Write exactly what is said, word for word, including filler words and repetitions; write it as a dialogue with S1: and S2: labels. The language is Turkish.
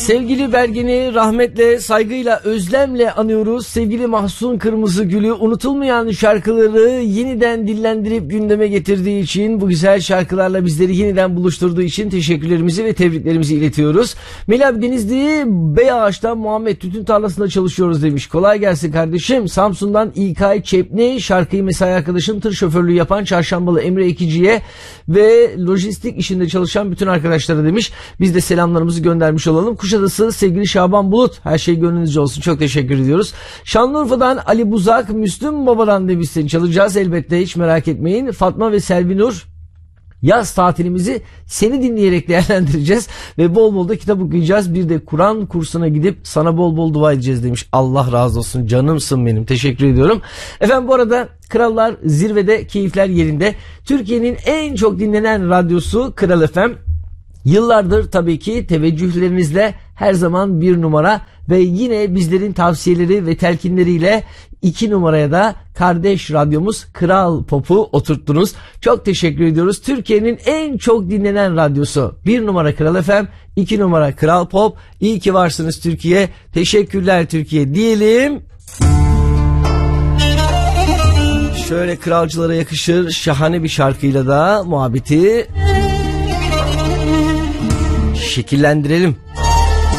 S1: Sevgili Bergen'i rahmetle, saygıyla, özlemle anıyoruz. Sevgili Mahsun Kırmızıgül'ü unutulmayan şarkıları yeniden dillendirip gündeme getirdiği için, bu güzel şarkılarla bizleri yeniden buluşturduğu için teşekkürlerimizi ve tebriklerimizi iletiyoruz. Melih abi Denizli Beyağaç'tan Muhammed tütün tarlasında çalışıyoruz demiş. Kolay gelsin kardeşim. Samsun'dan İlkay Çepni, şarkıyı mesai arkadaşım tır şoförlüğü yapan Çarşambalı Emre Ekici'ye ve lojistik işinde çalışan bütün arkadaşlara demiş. Biz de selamlarımızı göndermiş olalım. Kuşadası sevgili Şaban Bulut, her şey gönlünüzce olsun. Çok teşekkür ediyoruz. Şanlıurfa'dan Ali Buzak, Müslüm Baba'dan demişsin. Çalacağız elbette, hiç merak etmeyin. Fatma ve Selvi Nur, yaz tatilimizi seni dinleyerek değerlendireceğiz ve bol bol da kitap okuyacağız. Bir de Kur'an kursuna gidip sana bol bol dua edeceğiz demiş. Allah razı olsun, canımsın benim. Teşekkür ediyorum. Efendim bu arada Krallar zirvede, keyifler yerinde. Türkiye'nin en çok dinlenen radyosu Kral F M. Yıllardır tabii ki teveccühlerinizle her zaman bir numara ve yine bizlerin tavsiyeleri ve telkinleriyle iki numaraya da kardeş radyomuz Kral Pop'u oturttunuz. Çok teşekkür ediyoruz. Türkiye'nin en çok dinlenen radyosu bir numara Kral F M, iki numara Kral Pop. İyi ki varsınız Türkiye. Teşekkürler Türkiye diyelim. Şöyle kralcılara yakışır şahane bir şarkıyla da muhabbeti şekillendirelim.